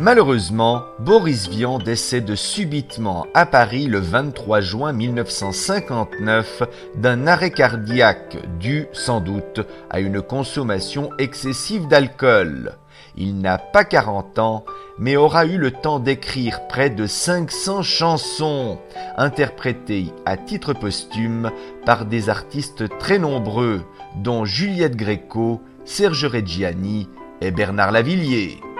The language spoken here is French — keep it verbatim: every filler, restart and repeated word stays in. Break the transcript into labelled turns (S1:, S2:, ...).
S1: Malheureusement, Boris Vian décède subitement à Paris le vingt-trois juin mille neuf cent cinquante-neuf d'un arrêt cardiaque dû, sans doute, à une consommation excessive d'alcool. Il n'a pas quarante ans, mais aura eu le temps d'écrire près de cinq cents chansons, interprétées à titre posthume par des artistes très nombreux, dont Juliette Gréco, Serge Reggiani et Bernard Lavilliers.